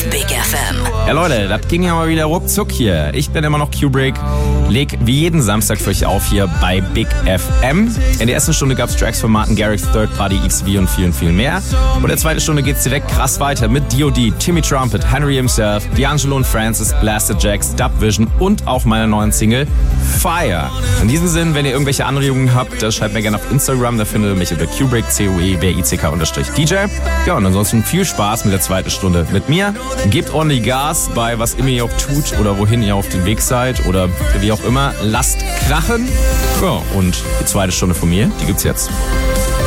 Big FM. Ja Leute, das ging ja mal wieder ruckzuck hier. Ich bin immer noch Kubrick, leg wie jeden Samstag für euch auf hier bei Big FM. In der ersten Stunde gab's Tracks von Martin Garrix, Third Party, XV und vielen, vielen mehr. Und in der zweiten Stunde geht's direkt krass weiter mit D.O.D., Timmy Trumpet, Henry himself, D'Angelo und Francis, Blasted Jacks, Dubvision und auch meiner neuen Single Fire. In diesem Sinn, wenn ihr irgendwelche Anregungen habt, schreibt mir gerne auf Instagram, da findet ihr mich unter Kubrick, CUEBICK_DJ. Ja, und ansonsten viel Spaß mit der zweiten Stunde mit mir. Gebt ordentlich Gas bei was immer ihr auch tut oder wohin ihr auf dem Weg seid oder wie auch immer. Lasst krachen. Ja, und die zweite Stunde von mir, die gibt's jetzt.